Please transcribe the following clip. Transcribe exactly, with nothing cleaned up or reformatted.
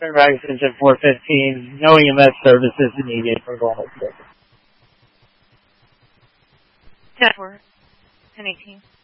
Fairfax engine four fifteen, no E M S services needed for Golden State. ten four, ten eighteen.